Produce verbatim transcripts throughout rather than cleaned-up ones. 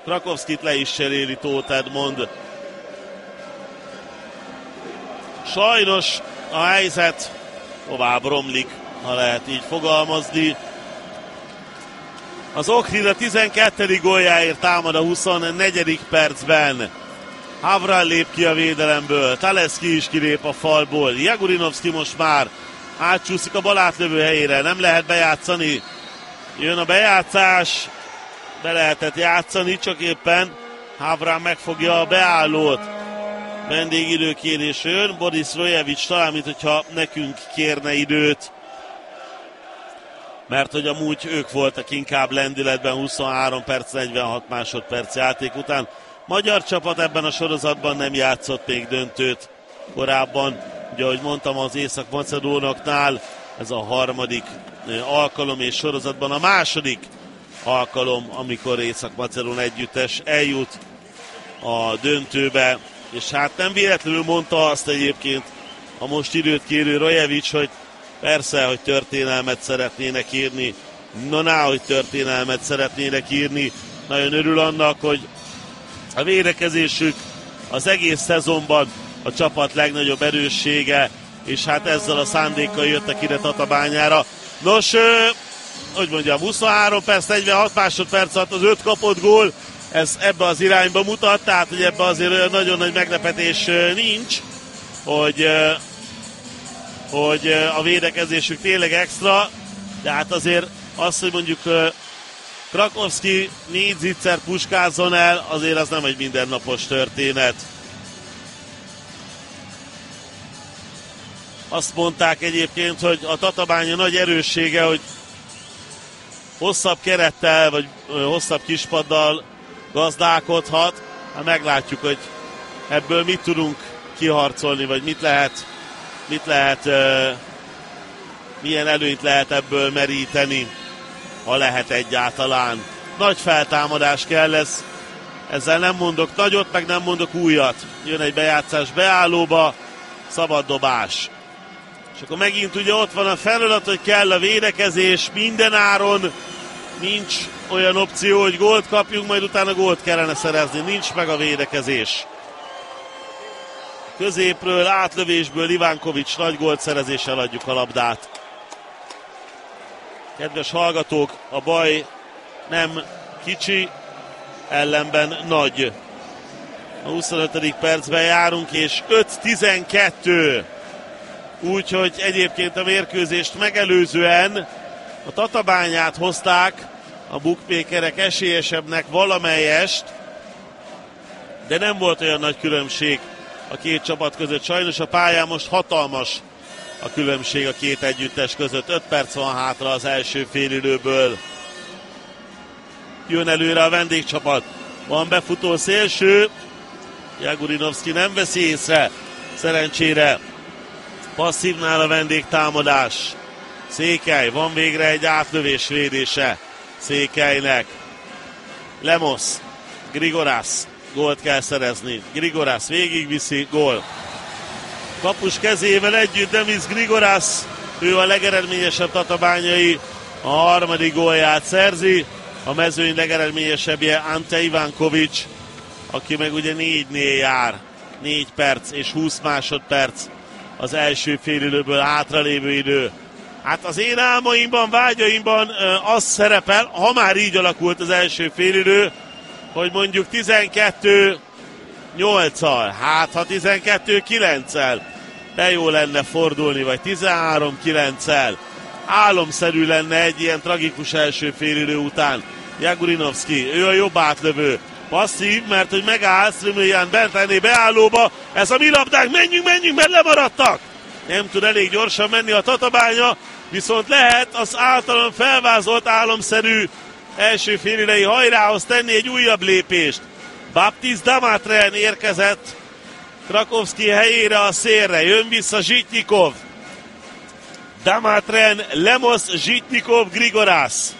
Krakowskit le is cseréli Tóth Edmond. Sajnos a helyzet tovább romlik, ha lehet így fogalmazni. Az Ohrid a tizenkettedik góljáért támad a huszonnegyedik percben. Havral lép ki a védelemből, Taleszki is kilép a falból. Jagurinovszki most már átcsúszik a bal átlövő helyére, nem lehet bejátszani. Jön a bejátszás, be lehetett játszani, csak éppen Havral megfogja a beállót. Vendégidőkérés jön, Boris Rojevic talán, mint hogyha nekünk kérne időt, mert hogy amúgy ők voltak inkább lendületben huszonhárom perc, negyvenhat másodperc játék után. Magyar csapat ebben a sorozatban nem játszott még döntőt korábban. Ugye, ahogy mondtam, az észak-macedónoknál ez a harmadik alkalom, és sorozatban a második alkalom, amikor észak-macedón együttes eljut a döntőbe. És hát nem véletlenül mondta azt egyébként a most időt kérő Rojevic, hogy persze, hogy történelmet szeretnének írni, na ná, hogy történelmet szeretnének írni. Nagyon örül annak, hogy a védekezésük az egész szezonban a csapat legnagyobb erőssége, és hát ezzel a szándékkal jöttek ide Tatabányára. Nos, ö, hogy mondjam, huszonhárom perc, negyvenhat másodperc alatt az öt kapott gól, ez ebbe az irányba mutat, tehát hogy ebbe azért olyan nagyon nagy meglepetés nincs, hogy, hogy a védekezésük tényleg extra, de hát azért az, hogy mondjuk Krakowski négy zicser puskázzon el, azért az nem egy mindennapos történet. Azt mondták egyébként, hogy a Tatabánya nagy erőssége, hogy hosszabb kerettel, vagy hosszabb kispaddal gazdálkodhat. Hát meglátjuk, hogy ebből mit tudunk kiharcolni, vagy mit lehet, mit lehet, uh, milyen előnyt lehet ebből meríteni, ha lehet egyáltalán. Nagy feltámadás kell lesz, ezzel nem mondok nagyot, meg nem mondok újat. Jön egy bejátszás beállóba, szabad dobás. És akkor megint ugye ott van a feladat, hogy kell a védekezés minden áron. Nincs olyan opció, hogy gólt kapjunk, majd utána gólt kellene szerezni. Nincs meg a védekezés. Középről, átlövésből Ivánkovics nagy gólt szerezéssel adjuk a labdát. Kedves hallgatók, a baj nem kicsi, ellenben nagy. A huszonötödik percben járunk, és öt tizenkettő. Úgyhogy egyébként a mérkőzést megelőzően a Tatabányát hozták a bookmakerek esélyesebbnek valamelyest, de nem volt olyan nagy különbség a két csapat között. Sajnos a pályán most hatalmas a különbség a két együttes között. öt perc van hátra az első félidőből. Jön előre a vendégcsapat. Van befutó szélső. Jagurinovszki nem veszi észre. Szerencsére passzívnál a vendégtámadás. Székely, van végre egy átlövés védése Székelynek. Lemos, Grigorász, gólt kell szerezni. Grigorász végigviszi, gól. Kapus kezével együtt Demis Grigorász, ő a legeredményesebb tatabányai, a harmadik gólját szerzi. A mezőny legeredményesebbje Ante Ivánkovics, aki meg ugye négynél jár. négy perc és húsz másodperc az első félidőből hátralévő idő. Hát az én álmaimban, vágyaimban az szerepel, ha már így alakult az első félidő, hogy mondjuk tizenkettő nyolccal, hát ha tizenkettő kilenccel, de jó lenne fordulni, vagy tizenhárom kilenccel. Álomszerű lenne egy ilyen tragikus első félidő után. Jagurinovszki, ő a jobb átlövő. Passzív, mert hogy megáll, Strümiljan bent lenné beállóba. Ez a mi labdánk, menjünk, menjünk, mert lemaradtak. Nem tud elég gyorsan menni a Tatabánya, viszont lehet az általán felvázolt álomszerű első félidei hajrához tenni egy újabb lépést. Baptist Damatren érkezett Krakowski helyére a szélre. Jön vissza Zsitnyikov. Damatren, Lemos, Zsitnyikov, Grigorász.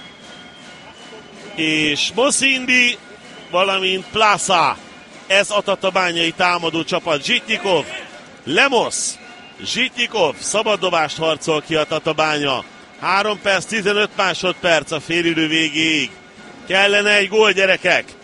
És Moszindi, valamint Plasa. Ez a tatabányai támadó csapat. Zsitnyikov, Lemos, Zsitnyikov, szabaddobást harcol ki a Tatabánya. három perc, tizenöt másodperc a félidő végéig. Kellene egy gól, gyerekek.